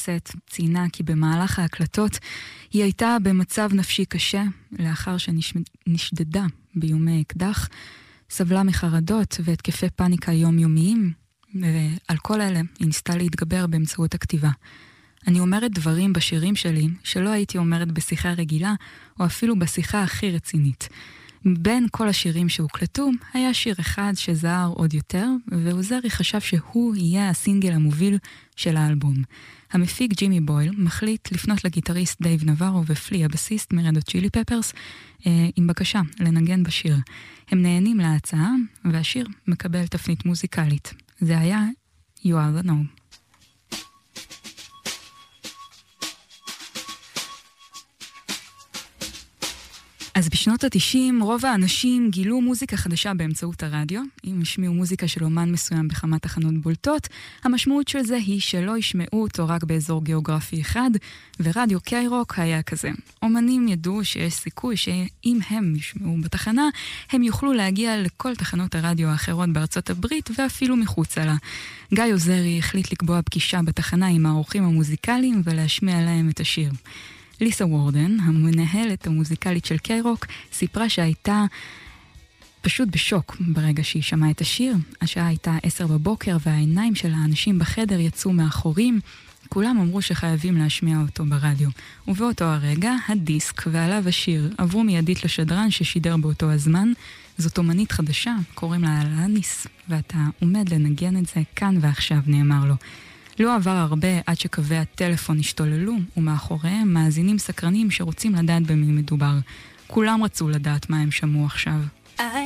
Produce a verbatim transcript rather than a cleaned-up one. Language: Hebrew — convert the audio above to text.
המהנדסת ציינה כי במהלך ההקלטות היא הייתה במצב נפשי קשה, לאחר שנשדדה ביומי אקדח, סבלה מחרדות והתקפי פאניקה יומיומיים, ועל כל אלה היא ניסתה להתגבר באמצעות הכתיבה. אני אומרת דברים בשירים שלי שלא הייתי אומרת בשיחה רגילה, או אפילו בשיחה הכי רצינית. בין כל השירים שהוקלטו, היה שיר אחד שזהר עוד יותר, ועוזרי חשב שהוא יהיה הסינגל המוביל של האלבום. המפיק ג'ימי בויל מחליט לפנות לגיטריסט דייב נברו ופלי, הבסיסט מרד הוט צ'ילי פפרס, אה, עם בקשה לנגן בשיר. הם נהנים להצעה, והשיר מקבל תפנית מוזיקלית. זה היה You Are The Know. אז בשנות ה-תשעים רוב האנשים גילו מוזיקה חדשה באמצעות הרדיו. אם ישמיעו מוזיקה של אומן מסוים בכמה תחנות בולטות, המשמעות של זה היא שלא ישמעו אותו רק באזור גיאוגרפי אחד, ורדיו קיירוק היה כזה. אומנים ידעו שיש סיכוי שאם הם ישמעו בתחנה, הם יוכלו להגיע לכל תחנות הרדיו האחרות בארצות הברית ואפילו מחוצה לה. גיא עוזרי החליט לקבוע פגישה בתחנה עם האורחים המוזיקליים ולהשמיע להם את השיר. ליסה וורדן, המנהלת המוזיקלית של קיירוק, סיפרה שהייתה פשוט בשוק ברגע שהיא שמעה את השיר. השעה הייתה עשר בבוקר והעיניים של האנשים בחדר יצאו מאחורים. כולם אמרו שחייבים להשמיע אותו ברדיו. ובאותו הרגע, הדיסק ועליו השיר עברו מיידית לשדרן ששידר באותו הזמן. זאת אומנית חדשה, קוראים לה אלניס, ואתה עומד לנגן את זה כאן ועכשיו, נאמר לו. לא עבר הרבה עד שקווי הטלפון השתוללו, ומאחוריהם מאזינים סקרנים שרוצים לדעת במי מדובר. כולם רצו לדעת מה הם שמעו עכשיו.